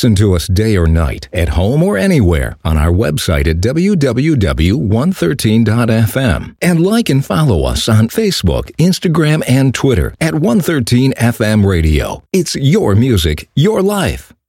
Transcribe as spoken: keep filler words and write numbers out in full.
Listen to us day or night, at home or anywhere, on our website at w w w dot one thirteen dot f m. And like and follow us on Facebook, Instagram, and Twitter at one thirteen F M Radio. It's your music, your life.